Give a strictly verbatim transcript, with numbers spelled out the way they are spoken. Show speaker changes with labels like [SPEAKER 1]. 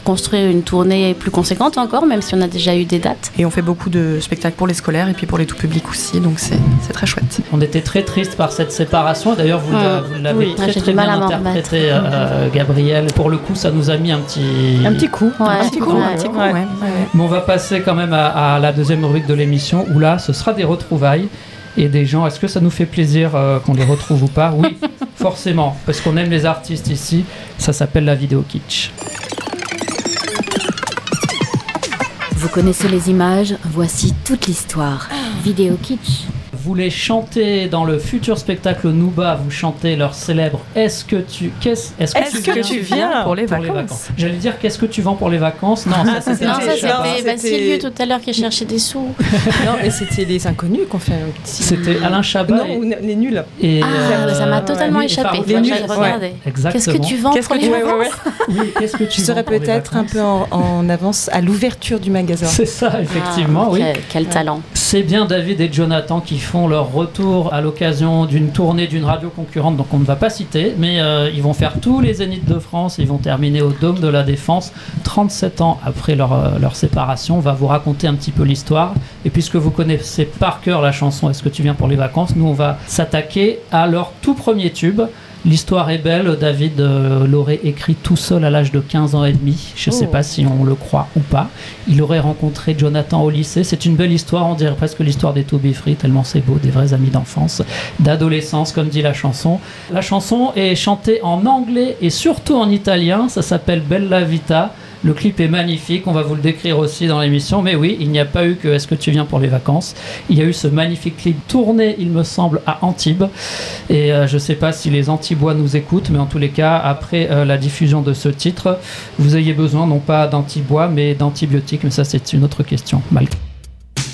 [SPEAKER 1] construire une tournée plus conséquente encore, même si on a déjà eu des dates.
[SPEAKER 2] Et on fait beaucoup de spectacles pour les scolaires et puis pour les tout publics aussi, donc c'est, c'est très chouette.
[SPEAKER 3] On était très triste par cette séparation. D'ailleurs, vous,
[SPEAKER 1] Mmh.
[SPEAKER 3] vous l'avez
[SPEAKER 1] Oui,
[SPEAKER 3] très,
[SPEAKER 1] j'ai
[SPEAKER 3] très
[SPEAKER 1] du mal
[SPEAKER 3] bien
[SPEAKER 1] à m'en
[SPEAKER 3] interprété, euh, Gabrielle. Pour le coup, ça nous a mis un petit...
[SPEAKER 4] Un petit coup.
[SPEAKER 1] Ouais,
[SPEAKER 2] Un petit coup,
[SPEAKER 1] ouais.
[SPEAKER 2] un petit coup, ouais. Ouais, ouais.
[SPEAKER 3] Mais on va passer quand même à, à la deuxième rubrique de l'émission, où là, ce sera des retrouvailles. Et des gens, est-ce que ça nous fait plaisir euh, qu'on les retrouve ou pas? Oui, forcément, parce qu'on aime les artistes ici. Ça s'appelle la vidéo kitsch.
[SPEAKER 5] Vous connaissez les images, voici toute l'histoire. Vidéo kitsch.
[SPEAKER 3] Vous voulez chanter dans le futur spectacle Nouba, vous chantez leur célèbre Est-ce que tu qu'est-ce est-ce que,
[SPEAKER 4] Est-ce
[SPEAKER 3] tu,
[SPEAKER 4] que
[SPEAKER 3] viens
[SPEAKER 4] tu viens
[SPEAKER 2] pour les
[SPEAKER 3] pour
[SPEAKER 2] vacances,
[SPEAKER 3] les vacances. J'allais dire qu'est-ce que tu vends pour les vacances? Non, ça c'était
[SPEAKER 1] Non,
[SPEAKER 4] C'était-
[SPEAKER 1] ça
[SPEAKER 4] non,
[SPEAKER 1] c'était
[SPEAKER 4] c'était-
[SPEAKER 1] Vassilieu tout à l'heure qui cherchait des sous.
[SPEAKER 4] Non, et c'était les inconnus qu'on fait un petit.
[SPEAKER 3] C'était Alain Chabat
[SPEAKER 4] Non,
[SPEAKER 3] et,
[SPEAKER 4] ou les nuls.
[SPEAKER 3] et,
[SPEAKER 1] Ah,
[SPEAKER 3] euh,
[SPEAKER 1] ça m'a totalement
[SPEAKER 3] oui,
[SPEAKER 1] échappé.
[SPEAKER 3] enfin,
[SPEAKER 1] Faut que
[SPEAKER 4] les
[SPEAKER 1] j'aille
[SPEAKER 4] nuls,
[SPEAKER 1] regarder.
[SPEAKER 3] Exactement.
[SPEAKER 1] Qu'est-ce que tu vends
[SPEAKER 4] Qu'est-ce
[SPEAKER 1] pour
[SPEAKER 4] que
[SPEAKER 1] les
[SPEAKER 4] tu- ouais,
[SPEAKER 1] vacances
[SPEAKER 4] ouais, ouais.
[SPEAKER 3] Oui, qu'est-ce que tu
[SPEAKER 4] Je serais
[SPEAKER 3] vends pour les
[SPEAKER 4] peut-être un
[SPEAKER 3] vacances?
[SPEAKER 4] peu en, en avance à l'ouverture du magasin.
[SPEAKER 3] C'est ça, effectivement,
[SPEAKER 1] Ah,
[SPEAKER 3] oui.
[SPEAKER 1] Quel, quel talent.
[SPEAKER 3] C'est bien David et Jonathan qui font leur retour à l'occasion d'une tournée d'une radio concurrente, donc on ne va pas citer, mais euh, ils vont faire tous les Zéniths de France, ils vont terminer au Dôme de la Défense, trente-sept ans après leur, euh, leur séparation. On va vous raconter un petit peu l'histoire, et puisque vous connaissez par cœur la chanson Est-ce que tu viens pour les vacances, nous on va s'attaquer à leur tout premier tube. L'histoire est belle, David euh, l'aurait écrit tout seul à l'âge de quinze ans et demi, je ne sais
[SPEAKER 4] Oh.
[SPEAKER 3] pas si on le croit ou pas. Il aurait rencontré Jonathan au lycée, c'est une belle histoire, on dirait presque l'histoire des To Be Free, tellement c'est beau, des vrais amis d'enfance, d'adolescence comme dit la chanson. La chanson est chantée en anglais et surtout en italien, ça s'appelle Bella Vita. Le clip est magnifique, on va vous le décrire aussi dans l'émission, mais oui, il n'y a pas eu que Est-ce que tu viens pour les vacances. Il y a eu ce magnifique clip tourné, il me semble, à Antibes. Et euh, je ne sais pas si les Antibois nous écoutent, mais en tous les cas, après euh, la diffusion de ce titre, vous ayez besoin non pas d'Antibois, mais d'antibiotiques, mais ça c'est une autre question. Malgré